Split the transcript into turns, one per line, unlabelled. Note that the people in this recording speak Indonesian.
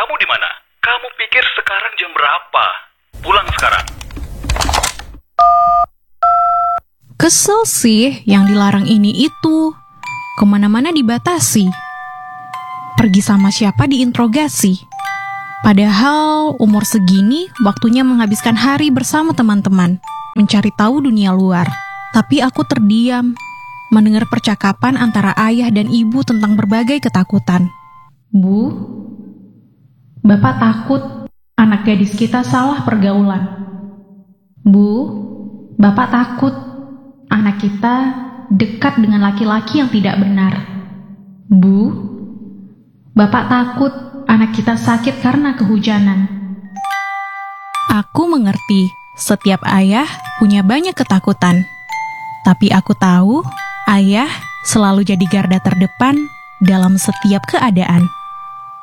Kamu di mana? Kamu pikir sekarang jam berapa? Pulang sekarang.
Kesel sih yang dilarang ini itu. Kemana-mana dibatasi. Pergi sama siapa diinterogasi. Padahal umur segini waktunya menghabiskan hari bersama teman-teman, mencari tahu dunia luar. Tapi aku terdiam, mendengar percakapan antara ayah dan ibu tentang berbagai ketakutan. Bu, Bapak takut anak gadis kita salah pergaulan. Bu, Bapak takut anak kita dekat dengan laki-laki yang tidak benar. Bu, Bapak takut anak kita sakit karena kehujanan. Aku mengerti, setiap ayah punya banyak ketakutan. Tapi aku tahu, ayah selalu jadi garda terdepan dalam setiap keadaan.